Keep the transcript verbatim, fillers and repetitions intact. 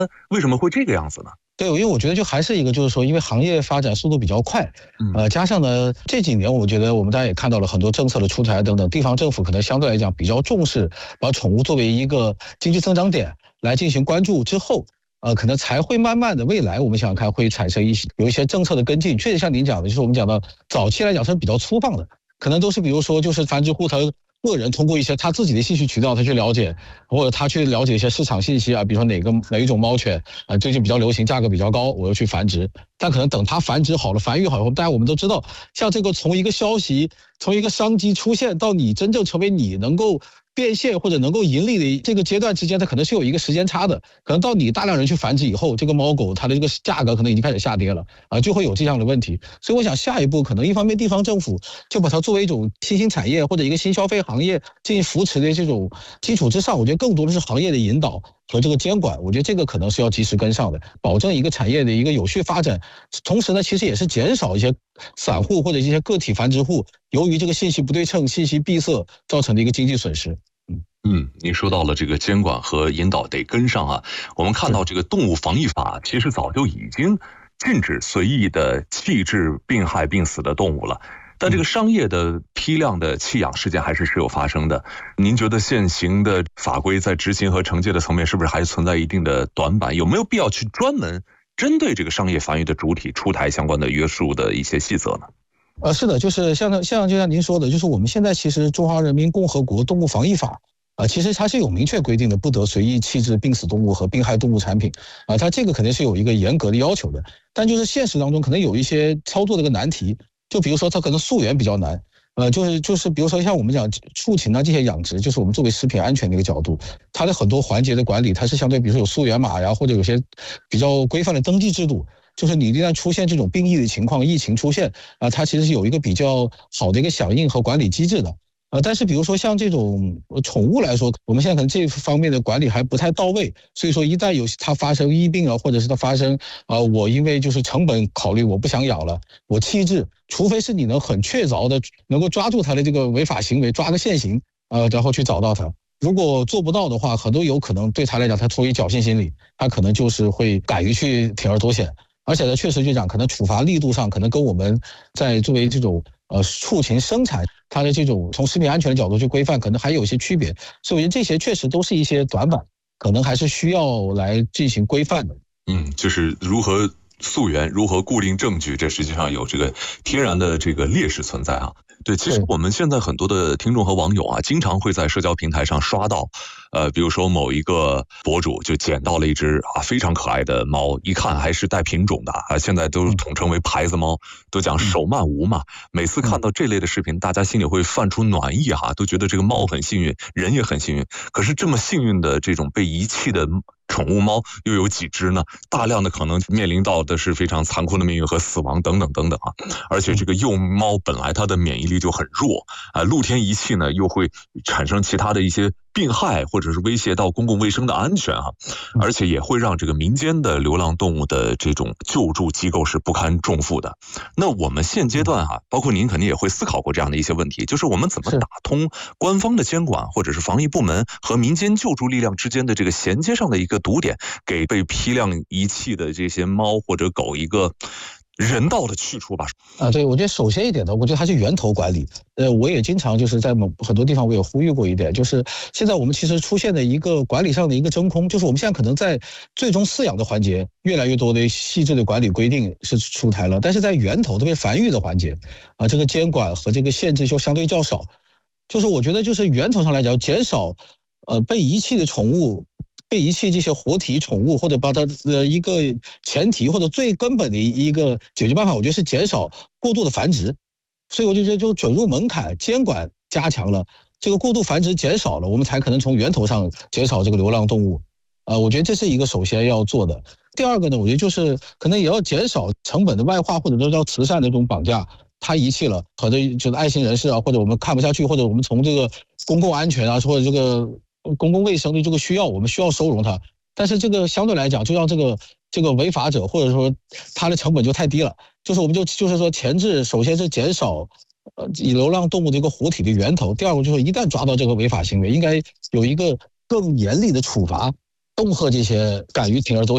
为什么会这个样子呢？ 对，因为我觉得就还是一个，就是说，因为行业发展速度比较快，呃，加上呢这几年我觉得我们大家也看到了很多政策的出台等等，地方政府可能相对来讲比较重视把宠物作为一个经济增长点来进行关注之后，呃，可能才会慢慢的未来我们想想看会产生一些有一些政策的跟进。确实像您讲的，就是我们讲到早期来讲是比较粗放的，可能都是比如说就是繁殖户他个人通过一些他自己的信息渠道，他去了解，或者他去了解一些市场信息啊，比如说哪个哪一种猫犬啊、呃、最近比较流行，价格比较高，我要去繁殖。但可能等它繁殖好了、繁育好了后，大家我们都知道，像这个从一个消息、从一个商机出现到你真正成为你能够变现或者能够盈利的这个阶段之间，它可能是有一个时间差的。可能到你大量人去繁殖以后，这个猫狗它的这个价格可能已经开始下跌了啊，就会有这样的问题。所以我想下一步可能一方面地方政府就把它作为一种新兴产业或者一个新消费行业进行扶持的这种基础之上，我觉得更多的是行业的引导和这个监管，我觉得这个可能是要及时跟上的，保证一个产业的一个有序发展。同时呢，其实也是减少一些散户或者一些个体繁殖户由于这个信息不对称、信息闭塞造成的一个经济损失。 嗯，您说到了这个监管和引导得跟上啊。我们看到这个动物防疫法其实早就已经禁止随意的弃置病害病死的动物了。但这个商业的批量的弃养事件还是时有发生的。您觉得现行的法规在执行和惩戒的层面是不是还存在一定的短板？有没有必要去专门针对这个商业繁育的主体出台相关的约束的一些细则呢？ 呃，是的，就是像像就像您说的，就是我们现在其实《中华人民共和国动物防疫法》啊、呃，其实它是有明确规定的，不得随意弃置病死动物和病害动物产品啊、呃，它这个肯定是有一个严格的要求的。但就是现实当中可能有一些操作的一个难题，就比如说它可能溯源比较难。呃，就是就是比如说像我们讲畜禽啊这些养殖，就是我们作为食品安全的一个角度，它的很多环节的管理，它是相对比如说有溯源码呀，或者有些比较规范的登记制度。就是你一旦出现这种病疫的情况，疫情出现啊、呃，它其实是有一个比较好的一个响应和管理机制的。呃，但是比如说像这种宠物来说，我们现在可能这方面的管理还不太到位，所以说一旦有它发生疫病啊，或者是它发生啊、呃，我因为就是成本考虑我不想养了，我弃置，除非是你能很确凿的能够抓住它的这个违法行为，抓个现行，呃，然后去找到它。如果做不到的话，很多有可能对他来讲，他出于侥幸心理，他可能就是会敢于去铤而走险。而且呢，确实就讲，可能处罚力度上，可能跟我们在作为这种呃畜禽生产它的这种从食品安全的角度去规范，可能还有一些区别。所以我觉得这些确实都是一些短板，可能还是需要来进行规范的。 嗯，就是如何溯源，如何固定证据，这实际上有这个天然的这个劣势存在啊。对，其实我们现在很多的听众和网友啊，经常会在社交平台上刷到，呃，比如说某一个博主就捡到了一只啊非常可爱的猫，一看还是带品种的啊，现在都统称为牌子猫，都讲手慢无嘛。每次看到这类的视频，大家心里会泛出暖意哈、啊，都觉得这个猫很幸运，人也很幸运。可是这么幸运的这种被遗弃的宠物猫又有几只呢？大量的可能面临到的是非常残酷的命运和死亡等等等等啊！而且这个幼猫本来它的免疫力就很弱啊，露天遗弃呢又会产生其他的一些病害，或者是威胁到公共卫生的安全啊，而且也会让这个民间的流浪动物的这种救助机构是不堪重负的。那我们现阶段哈、啊，包括您肯定也会思考过这样的一些问题，就是我们怎么打通官方的监管或者是防疫部门和民间救助力量之间的这个衔接上的一个堵点，给被批量遗弃的这些猫或者狗一个人道的去处吧。 啊，对，我觉得首先一点呢，我觉得还是源头管理。呃，我也经常就是在某很多地方我也呼吁过一点，就是现在我们其实出现的一个管理上的一个真空，就是我们现在可能在最终饲养的环节，越来越多的细致的管理规定是出台了，但是在源头特别繁育的环节，啊，这个监管和这个限制就相对较少。就是我觉得就是源头上来讲，减少呃被遗弃的宠物。被遗弃这些活体宠物，或者把它的一个前提或者最根本的一个解决办法，我觉得是减少过度的繁殖。所以我就觉得，就准入门槛、监管加强了，这个过度繁殖减少了，我们才可能从源头上减少这个流浪动物。呃，我觉得这是一个首先要做的。第二个呢，我觉得就是可能也要减少成本的外化，或者说叫慈善的这种绑架。他遗弃了，或者就是爱心人士啊，或者我们看不下去，或者我们从这个公共安全啊，或者这个公共卫生的这个需要，我们需要收容它。但是这个相对来讲，就让这个这个违法者或者说他的成本就太低了。就是我们就就是说前置，首先是减少呃流浪动物的一个活体的源头。第二个就是一旦抓到这个违法行为，应该有一个更严厉的处罚，恫吓这些敢于铤而走险。